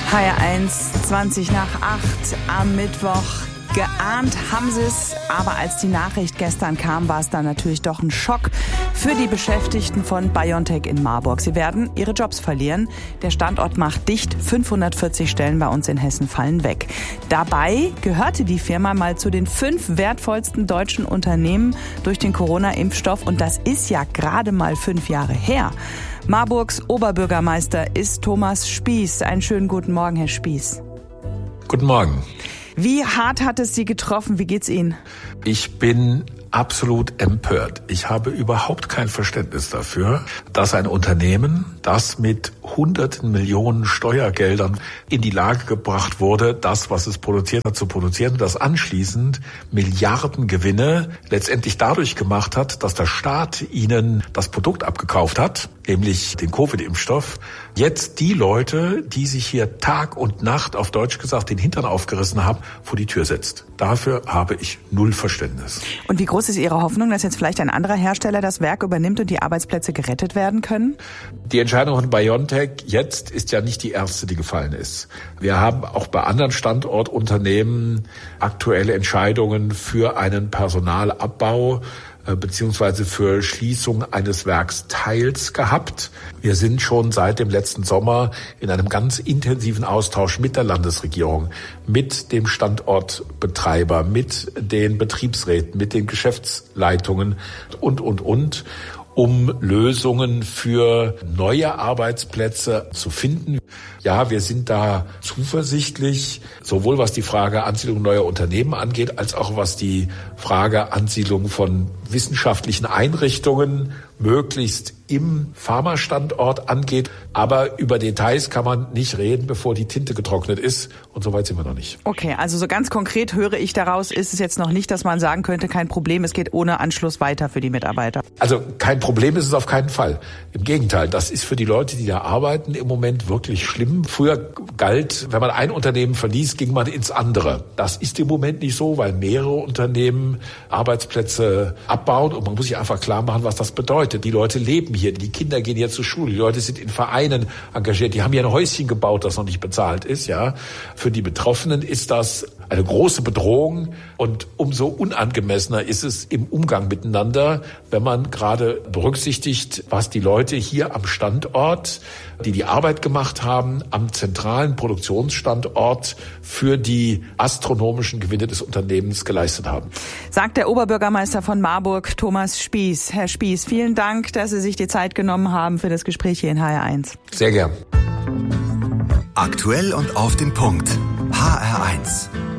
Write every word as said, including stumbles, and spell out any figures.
H R eins, zwanzig nach acht am Mittwoch. Geahnt haben sie es, aber als die Nachricht gestern kam, war es dann natürlich doch ein Schock für die Beschäftigten von BioNTech in Marburg. Sie werden ihre Jobs verlieren. Der Standort macht dicht. fünfhundertvierzig Stellen bei uns in Hessen fallen weg. Dabei gehörte die Firma mal zu den fünf wertvollsten deutschen Unternehmen durch den Corona-Impfstoff. Und das ist ja gerade mal fünf Jahre her. Marburgs Oberbürgermeister ist Thomas Spieß. Einen schönen guten Morgen, Herr Spieß. Guten Morgen. Wie hart hat es Sie getroffen? Wie geht's Ihnen? Ich bin absolut empört. Ich habe überhaupt kein Verständnis dafür, dass ein Unternehmen, das mit hunderten Millionen Steuergeldern in die Lage gebracht wurde, das, was es produziert hat, zu produzieren, das anschließend Milliardengewinne letztendlich dadurch gemacht hat, dass der Staat ihnen das Produkt abgekauft hat, nämlich den Covid-Impfstoff. Jetzt die Leute, die sich hier Tag und Nacht, auf Deutsch gesagt, den Hintern aufgerissen haben, vor die Tür setzt. Dafür habe ich null Verständnis. Und wie groß ist Ihre Hoffnung, dass jetzt vielleicht ein anderer Hersteller das Werk übernimmt und die Arbeitsplätze gerettet werden können? Die Entscheidung von BioNTech jetzt ist ja nicht die erste, die gefallen ist. Wir haben auch bei anderen Standortunternehmen aktuelle Entscheidungen für einen Personalabbau beziehungsweise für Schließung eines Werksteils gehabt. Wir sind schon seit dem letzten Sommer in einem ganz intensiven Austausch mit der Landesregierung, mit dem Standortbetreiber, mit den Betriebsräten, mit den Geschäftsleitungen und, und, und, um Lösungen für neue Arbeitsplätze zu finden. Ja, wir sind da zuversichtlich, sowohl was die Frage Ansiedlung neuer Unternehmen angeht, als auch was die Frage Ansiedlung von wissenschaftlichen Einrichtungen möglichst im Pharmastandort angeht. Aber über Details kann man nicht reden, bevor die Tinte getrocknet ist. Und so weit sind wir noch nicht. Okay, also so ganz konkret höre ich daraus, ist es jetzt noch nicht, dass man sagen könnte, kein Problem, es geht ohne Anschluss weiter für die Mitarbeiter. Also kein Problem ist es auf keinen Fall. Im Gegenteil, das ist für die Leute, die da arbeiten, im Moment wirklich schlimm. Früher galt, wenn man ein Unternehmen verließ, ging man ins andere. Das ist im Moment nicht so, weil mehrere Unternehmen Arbeitsplätze abbauen. Und man muss sich einfach klar machen, was das bedeutet. Die Leute leben hier, die Kinder gehen hier zur Schule, die Leute sind in Vereinen engagiert, die haben hier ein Häuschen gebaut, das noch nicht bezahlt ist. Ja, für die Betroffenen ist das eine große Bedrohung und umso unangemessener ist es im Umgang miteinander, wenn man gerade berücksichtigt, was die Leute hier am Standort, die die Arbeit gemacht haben, am zentralen Produktionsstandort für die astronomischen Gewinne des Unternehmens geleistet haben. Sagt der Oberbürgermeister von Marburg, Thomas Spieß. Herr Spieß, vielen Dank, dass Sie sich die Zeit genommen haben für das Gespräch hier in H R eins. Sehr gern. Aktuell und auf den Punkt. H R eins.